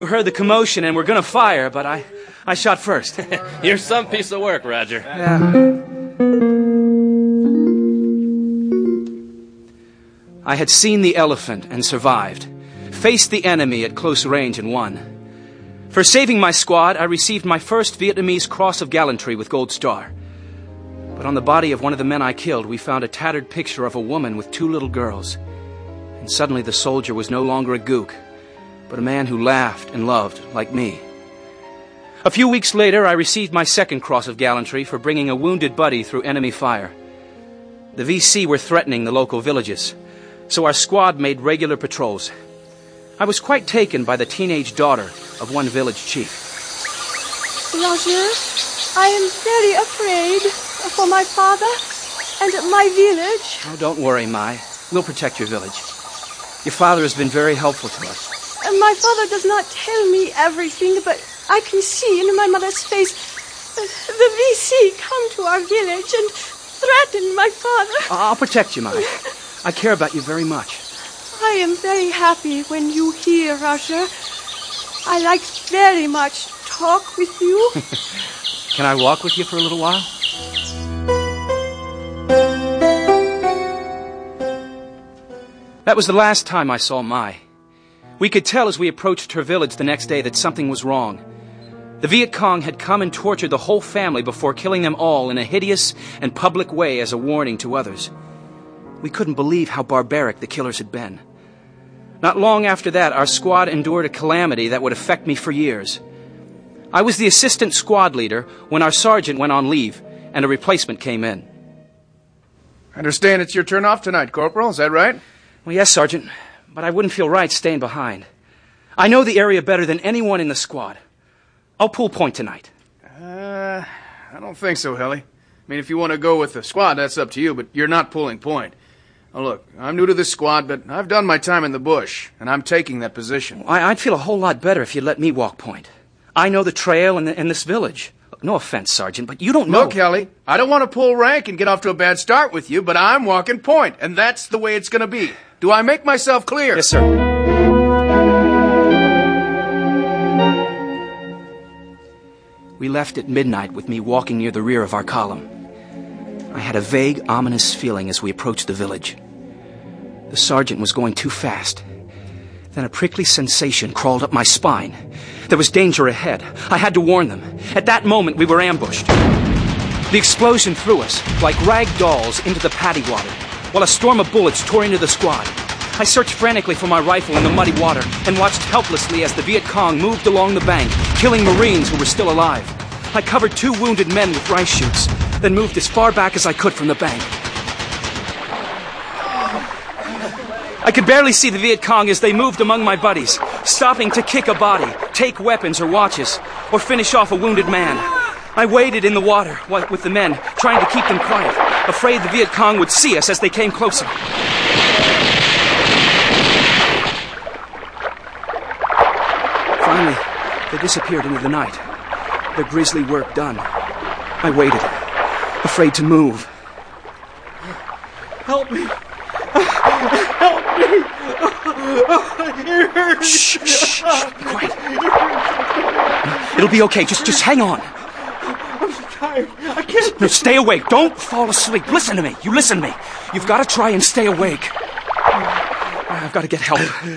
We heard the commotion and were going to fire, but I shot first. You're some piece of work, Roger. Yeah. I had seen the elephant and survived, faced the enemy at close range and won. For saving my squad, I received my first Vietnamese Cross of Gallantry with Gold Star. But on the body of one of the men I killed, we found a tattered picture of a woman with 2 little girls. And suddenly the soldier was no longer a gook, but a man who laughed and loved like me. A few weeks later, I received my second Cross of Gallantry for bringing a wounded buddy through enemy fire. The VC were threatening the local villages, so our squad made regular patrols. I was quite taken by the teenage daughter of one village chief. Roger, I am very afraid for my father and my village. Oh, don't worry, Mai. We'll protect your village. Your father has been very helpful to us. My father does not tell me everything, but I can see in my mother's face the VC come to our village and threaten my father. I'll protect you, Mai. I care about you very much. I am very happy when you here, Roger. I like very much talk with you. Can I walk with you for a little while? That was the last time I saw Mai. We could tell as we approached her village the next day that something was wrong. The Viet Cong had come and tortured the whole family before killing them all in a hideous and public way as a warning to others. We couldn't believe how barbaric the killers had been. Not long after that, our squad endured a calamity that would affect me for years. I was the assistant squad leader when our sergeant went on leave and a replacement came in. I understand it's your turn off tonight, Corporal. Is that right? Well, yes, Sergeant, but I wouldn't feel right staying behind. I know the area better than anyone in the squad. I'll pull point tonight. I don't think so, Helly. I mean, if you want to go with the squad, that's up to you, but you're not pulling point. Now, look, I'm new to this squad, but I've done my time in the bush, and I'm taking that position. I'd feel a whole lot better if you'd let me walk point. I know the trail and this village. No offense, Sergeant, but you don't know... Look, Helly, I don't want to pull rank and get off to a bad start with you, but I'm walking point, and that's the way it's going to be. Do I make myself clear? Yes, sir. We left at midnight with me walking near the rear of our column. I had a vague, ominous feeling as we approached the village. The sergeant was going too fast. Then a prickly sensation crawled up my spine. There was danger ahead. I had to warn them. At that moment, we were ambushed. The explosion threw us, like rag dolls, into the paddy water, while a storm of bullets tore into the squad. I searched frantically for my rifle in the muddy water and watched helplessly as the Viet Cong moved along the bank, killing Marines who were still alive. I covered 2 wounded men with rice shoots, then moved as far back as I could from the bank. I could barely see the Viet Cong as they moved among my buddies, stopping to kick a body, take weapons or watches, or finish off a wounded man. I waded in the water with the men, trying to keep them quiet, afraid the Viet Cong would see us as they came closer. Finally, they disappeared into the night, their grisly work done. I waited, afraid to move. Help me! Help me! It hurts. Shh, be quiet. It'll be okay, just hang on. I'm tired. I can't... No, stay awake. Don't fall asleep. Listen to me. You listen to me. You've got to try and stay awake. I've got to get help.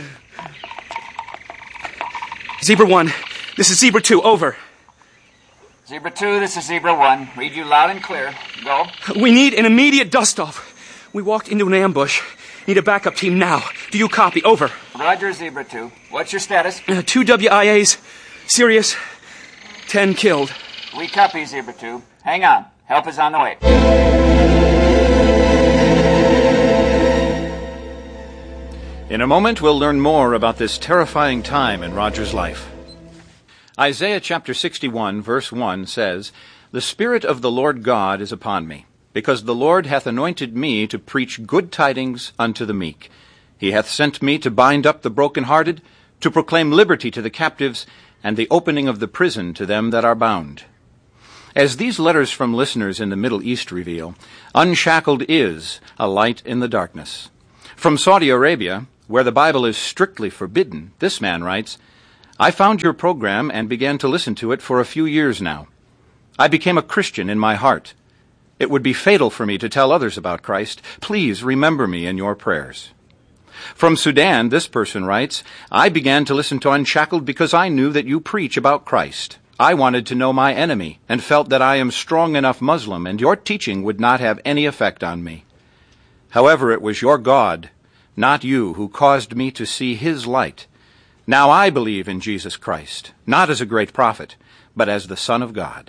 Zebra 1, this is Zebra 2, over. Zebra 2, this is Zebra 1. Read you loud and clear. Go. We need an immediate dust-off. We walked into an ambush. Need a backup team now. Do you copy? Over. Roger, Zebra 2. What's your status? 2 WIAs. Serious. 10 killed. We copy, Zebra 2. Hang on. Help is on the way. In a moment, we'll learn more about this terrifying time in Roger's life. Isaiah chapter 61, verse 1 says, "The Spirit of the Lord God is upon me, because the Lord hath anointed me to preach good tidings unto the meek. He hath sent me to bind up the brokenhearted, to proclaim liberty to the captives, and the opening of the prison to them that are bound." As these letters from listeners in the Middle East reveal, Unshackled is a light in the darkness. From Saudi Arabia, where the Bible is strictly forbidden, this man writes, I found your program and began to listen to it for a few years now. I became a Christian in my heart. It would be fatal for me to tell others about Christ. Please remember me in your prayers. From Sudan, this person writes, I began to listen to Unshackled because I knew that you preach about Christ. I wanted to know my enemy and felt that I am strong enough Muslim and your teaching would not have any effect on me. However, it was your God, not you, who caused me to see his light. Now I believe in Jesus Christ, not as a great prophet, but as the Son of God.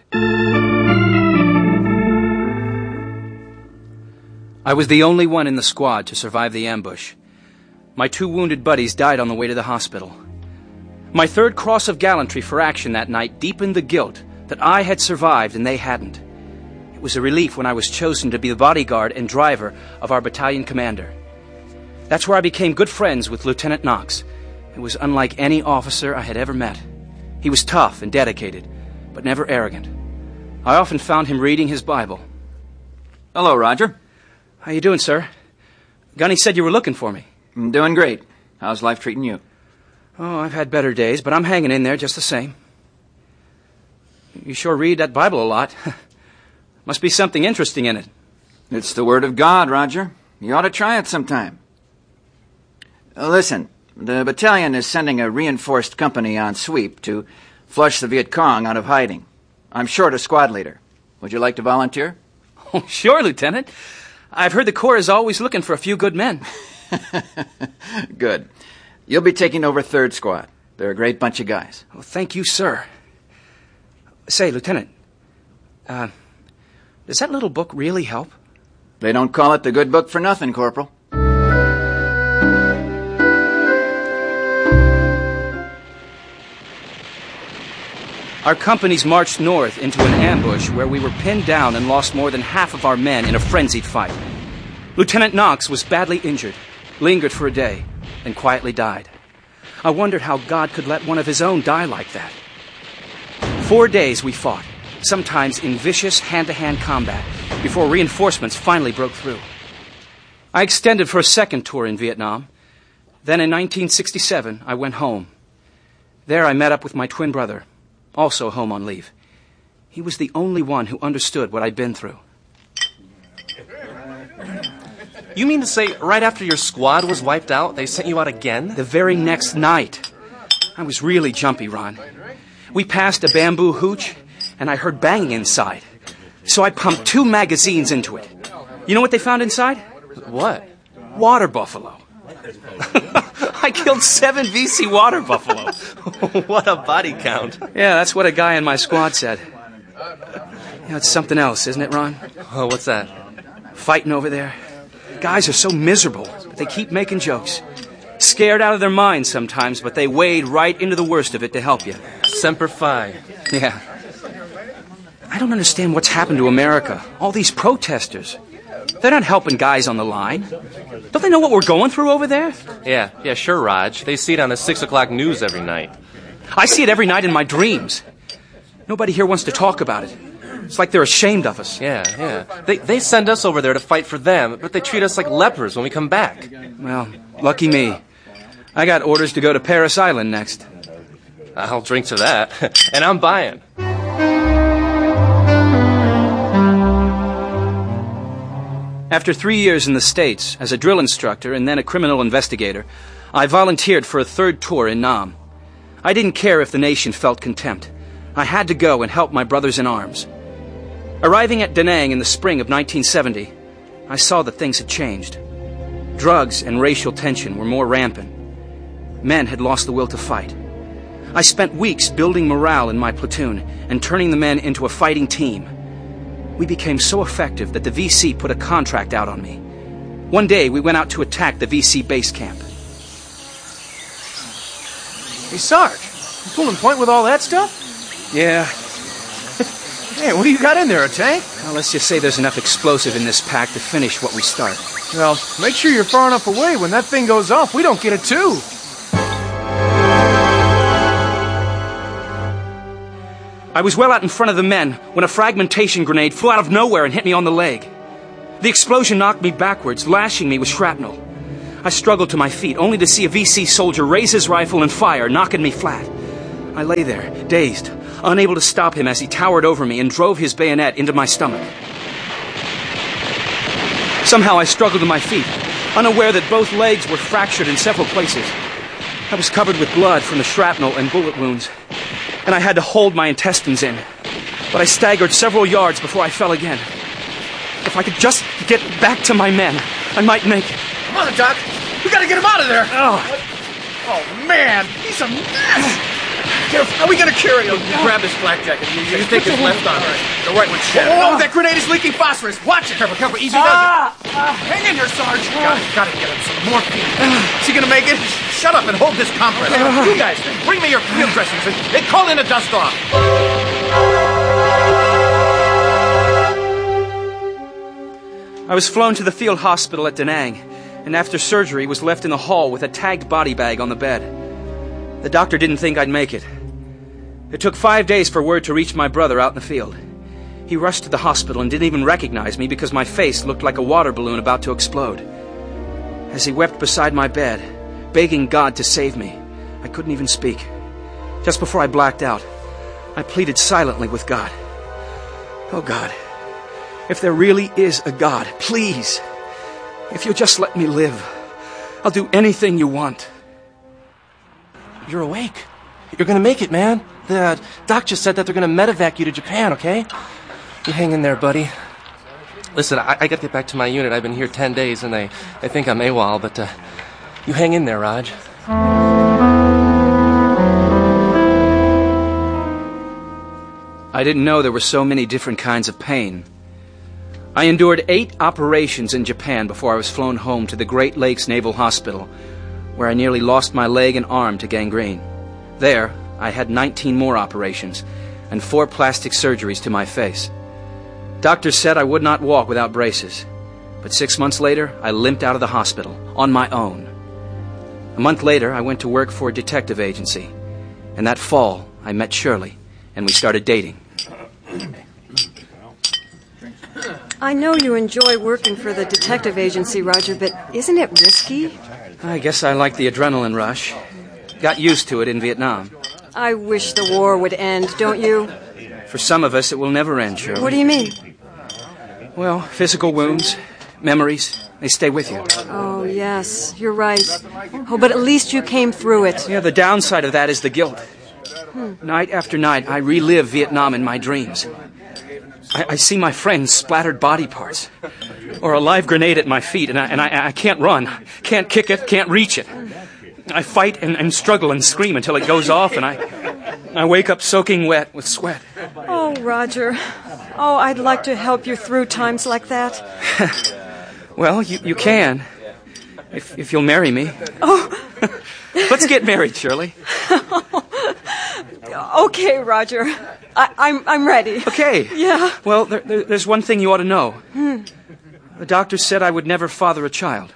I was the only one in the squad to survive the ambush. My 2 wounded buddies died on the way to the hospital. My 3rd Cross of Gallantry for action that night deepened the guilt that I had survived and they hadn't. It was a relief when I was chosen to be the bodyguard and driver of our battalion commander. That's where I became good friends with Lieutenant Knox. It was unlike any officer I had ever met. He was tough and dedicated, but never arrogant. I often found him reading his Bible. Hello, Roger. How you doing, sir? Gunny said you were looking for me. I'm doing great. How's life treating you? Oh, I've had better days, but I'm hanging in there just the same. You sure read that Bible a lot. Must be something interesting in it. It's the Word of God, Roger. You ought to try it sometime. Listen, the battalion is sending a reinforced company on sweep to flush the Viet Cong out of hiding. I'm short a squad leader. Would you like to volunteer? Oh, sure, Lieutenant. I've heard the Corps is always looking for a few good men. Good. You'll be taking over 3rd Squad. They're a great bunch of guys. Oh, thank you, sir. Say, Lieutenant, does that little book really help? They don't call it the good book for nothing, Corporal. Our companies marched north into an ambush where we were pinned down and lost more than half of our men in a frenzied fight. Lieutenant Knox was badly injured, lingered for a day, and quietly died. I wondered how God could let one of his own die like that. 4 days we fought, sometimes in vicious hand-to-hand combat, before reinforcements finally broke through. I extended for a 2nd tour in Vietnam. Then in 1967, I went home. There I met up with my twin brother, also home on leave. He was the only one who understood what I'd been through. You mean to say right after your squad was wiped out, they sent you out again? The very next night. I was really jumpy, Ron. We passed a bamboo hooch, and I heard banging inside. So I pumped 2 magazines into it. You know what they found inside? What? Water buffalo. I killed 7 VC water buffalo. What a body count. Yeah, that's what a guy in my squad said. You know, it's something else, isn't it, Ron? Oh, what's that? Fighting over there. Guys are so miserable, but they keep making jokes. Scared out of their minds sometimes, but they wade right into the worst of it to help you. Semper Fi. Yeah. I don't understand what's happened to America. All these protesters. They're not helping guys on the line. Don't they know what we're going through over there? Yeah, sure, Raj. They see it on the 6 o'clock news every night. I see it every night in my dreams. Nobody here wants to talk about it. It's like they're ashamed of us. Yeah. They send us over there to fight for them, but they treat us like lepers when we come back. Well, lucky me. I got orders to go to Paris Island next. I'll drink to that. And I'm buying. After 3 years in the States as a drill instructor and then a criminal investigator, I volunteered for a 3rd tour in Nam. I didn't care if the nation felt contempt. I had to go and help my brothers in arms. Arriving at Da Nang in the spring of 1970, I saw that things had changed. Drugs and racial tension were more rampant. Men had lost the will to fight. I spent weeks building morale in my platoon and turning the men into a fighting team. We became so effective that the VC put a contract out on me. One day, we went out to attack the VC base camp. Hey, Sarge, you pulling point with all that stuff? Yeah. Hey, what do you got in there, a tank? Well, let's just say there's enough explosive in this pack to finish what we start. Well, make sure you're far enough away. When that thing goes off, we don't get it too. I was well out in front of the men when a fragmentation grenade flew out of nowhere and hit me on the leg. The explosion knocked me backwards, lashing me with shrapnel. I struggled to my feet, only to see a VC soldier raise his rifle and fire, knocking me flat. I lay there, dazed, unable to stop him as he towered over me and drove his bayonet into my stomach. Somehow I struggled to my feet, unaware that both legs were fractured in several places. I was covered with blood from the shrapnel and bullet wounds, and I had to hold my intestines in. But I staggered several yards before I fell again. If I could just get back to my men, I might make it. Come on, Doc. We gotta get him out of there. Oh, Man, he's a mess. How are we gonna carry him? Grab this flak jacket. You take his left arm. The right one's shattered. Oh, that grenade is leaking phosphorus. Watch it. Careful, easy does it. Hang in here, Sarge. Gotta get him some morphine. Is he gonna make it? Shut up and hold this compress. You guys, bring me your field dressings and call in a dust-off. I was flown to the field hospital at Da Nang, and after surgery was left in the hall with a tagged body bag on the bed. The doctor didn't think I'd make it. It took 5 days for word to reach my brother out in the field. He rushed to the hospital and didn't even recognize me because my face looked like a water balloon about to explode. As he wept beside my bed, begging God to save me, I couldn't even speak. Just before I blacked out, I pleaded silently with God. Oh God, if there really is a God, please, if you'll just let me live, I'll do anything you want. You're awake. You're gonna make it, man. The doc just said that they're gonna medevac you to Japan, okay? You hang in there, buddy. Listen, I gotta get back to my unit. I've been here 10 days, and they think I'm AWOL, but you hang in there, Raj. I didn't know there were so many different kinds of pain. I endured 8 operations in Japan before I was flown home to the Great Lakes Naval Hospital, where I nearly lost my leg and arm to gangrene. There, I had 19 more operations and 4 plastic surgeries to my face. Doctors said I would not walk without braces, but 6 months later, I limped out of the hospital on my own. A month later, I went to work for a detective agency, and that fall, I met Shirley, and we started dating. I know you enjoy working for the detective agency, Roger, but isn't it risky? I guess I like the adrenaline rush. Got used to it in Vietnam. I wish the war would end, don't you? For some of us, it will never end, Shirley. What do you mean? Well, physical wounds, memories, they stay with you. Oh, yes, you're right. Oh, but at least you came through it. Yeah, the downside of that is the guilt. Night after night, I relive Vietnam in my dreams. I see my friends' splattered body parts, or a live grenade at my feet, and I can't run, can't kick it, can't reach it. I fight and struggle and scream until it goes off, and I wake up soaking wet with sweat. Oh, Roger. Oh, I'd like to help you through times like that. Well, you can, if you'll marry me. Oh. Let's get married, Shirley. Okay, Roger. I'm ready. Okay. Yeah. Well, there's one thing you ought to know. The doctor said I would never father a child.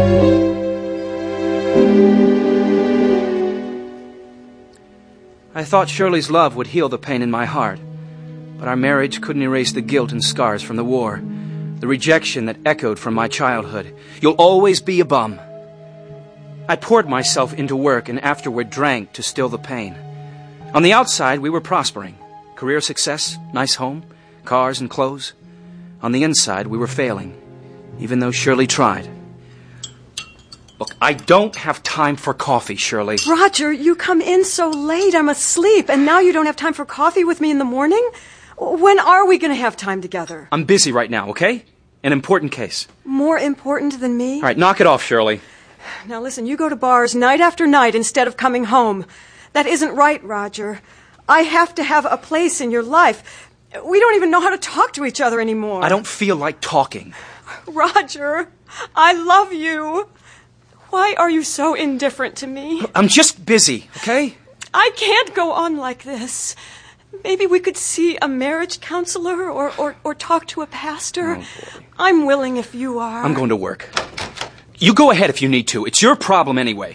I thought Shirley's love would heal the pain in my heart, but our marriage couldn't erase the guilt and scars from the war, the rejection that echoed from my childhood. You'll always be a bum. I poured myself into work and afterward drank to still the pain. On the outside, we were prospering. Career success, nice home, cars and clothes. On the inside, we were failing, even though Shirley tried. Look, I don't have time for coffee, Shirley. Roger, you come in so late. I'm asleep, and now you don't have time for coffee with me in the morning? When are we going to have time together? I'm busy right now, okay? An important case. More important than me? All right, knock it off, Shirley. Now listen, you go to bars night after night instead of coming home. That isn't right, Roger. I have to have a place in your life. We don't even know how to talk to each other anymore. I don't feel like talking. Roger, I love you. Why are you so indifferent to me? I'm just busy, okay? I can't go on like this. Maybe we could see a marriage counselor or talk to a pastor. Oh, boy. I'm willing if you are. I'm going to work. You go ahead if you need to. It's your problem anyway.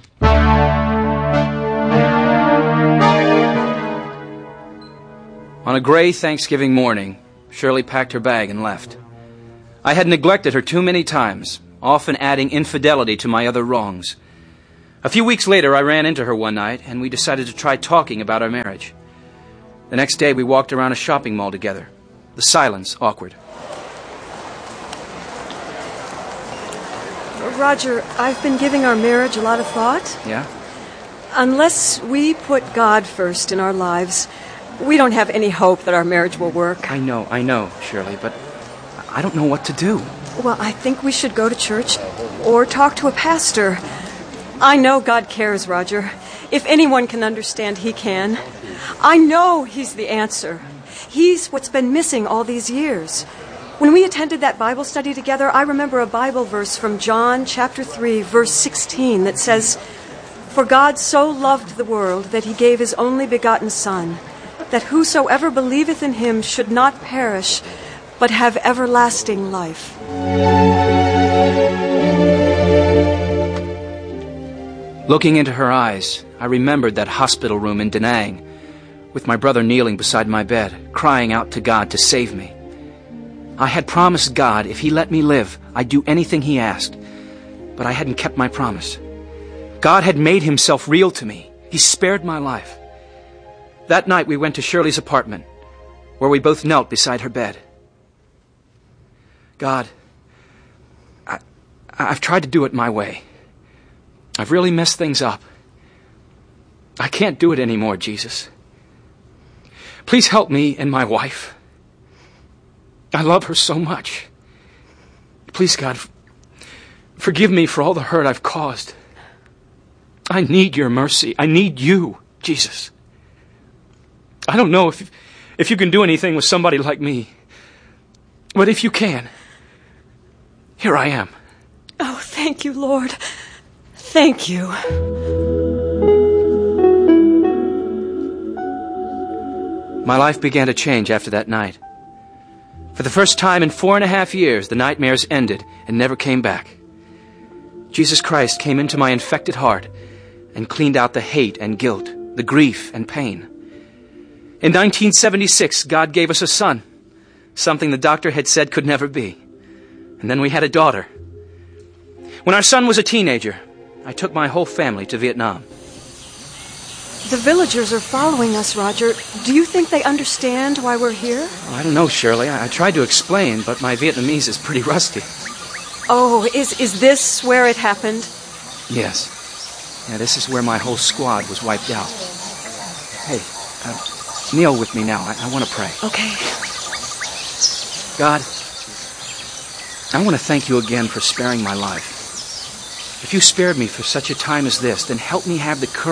On a gray Thanksgiving morning, Shirley packed her bag and left. I had neglected her too many times, often adding infidelity to my other wrongs. A few weeks later, I ran into her one night, and we decided to try talking about our marriage. The next day, we walked around a shopping mall together. The silence awkward. Roger, I've been giving our marriage a lot of thought. Yeah? Unless we put God first in our lives, we don't have any hope that our marriage will work. I know, Shirley, but I don't know what to do. Well, I think we should go to church or talk to a pastor. I know God cares, Roger. If anyone can understand, He can. I know He's the answer. He's what's been missing all these years. When we attended that Bible study together, I remember a Bible verse from John chapter 3, verse 16 that says, "For God so loved the world that He gave His only begotten Son, that whosoever believeth in Him should not perish, but have everlasting life." Looking into her eyes, I remembered that hospital room in Da Nang, with my brother kneeling beside my bed, crying out to God to save me. I had promised God if He let me live, I'd do anything He asked, but I hadn't kept my promise. God had made Himself real to me. He spared my life. That night we went to Shirley's apartment, where we both knelt beside her bed. God, I've tried to do it my way. I've really messed things up. I can't do it anymore, Jesus. Please help me and my wife. I love her so much. Please, God, forgive me for all the hurt I've caused. I need your mercy. I need you, Jesus. I don't know if you can do anything with somebody like me, but if you can, here I am. Oh, thank you, Lord. Thank you. My life began to change after that night. For the first time in 4.5 years, the nightmares ended and never came back. Jesus Christ came into my infected heart and cleaned out the hate and guilt, the grief and pain. In 1976, God gave us a son, something the doctor had said could never be. And then we had a daughter. When our son was a teenager, I took my whole family to Vietnam. The villagers are following us, Roger. Do you think they understand why we're here? I don't know, Shirley. I tried to explain, but my Vietnamese is pretty rusty. Oh, is this where it happened? Yes. Yeah, this is where my whole squad was wiped out. Hey, kneel with me now. I want to pray. Okay. God, I want to thank you again for sparing my life. If you spared me for such a time as this, then help me have the courage